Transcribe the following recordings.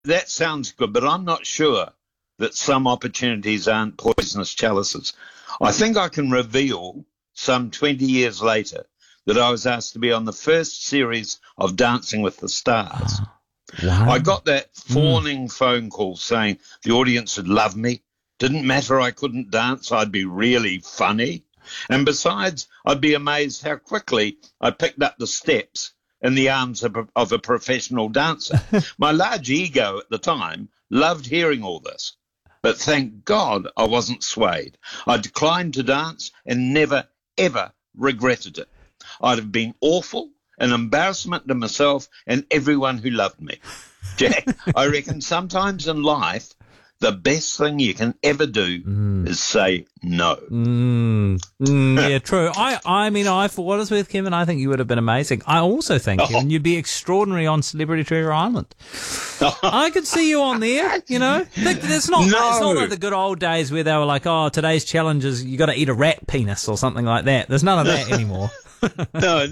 That sounds good, but I'm not sure that some opportunities aren't poisonous chalices. I think I can reveal some 20 years later that I was asked to be on the first series of Dancing with the Stars. Wow. I got that fawning phone call saying the audience would love me. Didn't matter I couldn't dance, I'd be really funny. And besides, I'd be amazed how quickly I picked up the steps in the arms of a professional dancer. My large ego at the time loved hearing all this. But thank God I wasn't swayed. I declined to dance and never, ever regretted it. I'd have been awful, an embarrassment to myself and everyone who loved me. Jack, I reckon sometimes in life, the best thing you can ever do is say no. Yeah, true. I mean, for what it's worth, Kevin, I think you would have been amazing. I also think, Kevin, you'd be extraordinary on Celebrity Treasure Island. I could see you on there, you know. It's not like the good old days where they were like, oh, today's challenge is you got to eat a rat penis or something like that. There's none of that anymore. No.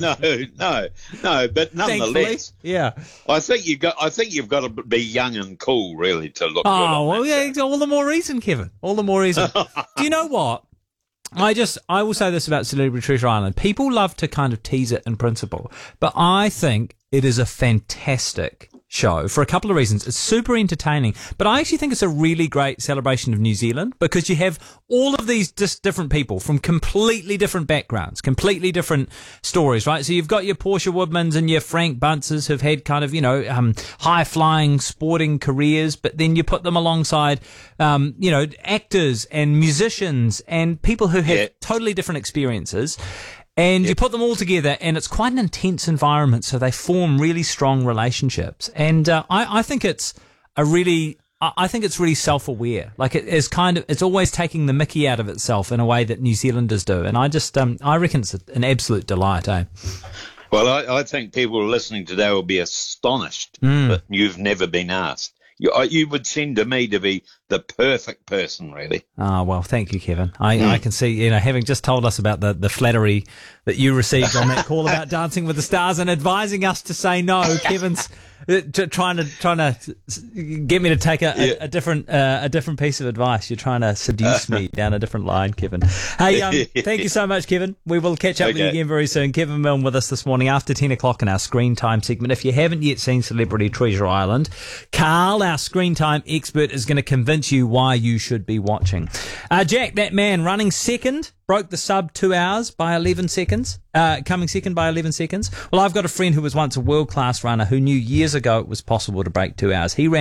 But nonetheless, yeah. I think you've got to be young and cool, really, to look. Oh well, yeah. All the more reason, Kevin. All the more reason. Do you know what? I will say this about Celebrity Treasure Island. People love to kind of tease it in principle, but I think it is a fantastic show for a couple of reasons. It's super entertaining, but I actually think it's a really great celebration of New Zealand because you have all of these different people from completely different backgrounds, completely different stories, right? So you've got your Portia Woodmans and your Frank Bunces who've had kind of, high-flying sporting careers, but then you put them alongside, actors and musicians and people who have totally different experiences. And you put them all together, and it's quite an intense environment, so they form really strong relationships. And I think it's really self-aware. Like it's always taking the mickey out of itself in a way that New Zealanders do. And I reckon it's an absolute delight, eh? Well, I think people listening today will be astonished that you've never been asked. You would seem to me to be the perfect person, really. Oh, well, thank you, Kevin. I can see, having just told us about the flattery that you received on that call about Dancing with the Stars and advising us to say no, Kevin's trying to get me to take a different piece of advice. You're trying to seduce me down a different line, Kevin. Hey, thank you so much, Kevin. We will catch up with you again very soon. Kevin Milne with us this morning after 10 o'clock in our Screen Time segment. If you haven't yet seen Celebrity Treasure Island, Carl, our Screen Time expert, is going to convince you why you should be watching. Jack, that man running second, broke the sub 2 hours by 11 seconds, coming second by 11 seconds. Well, I've got a friend who was once a world-class runner who knew years ago it was possible to break 2 hours. He ran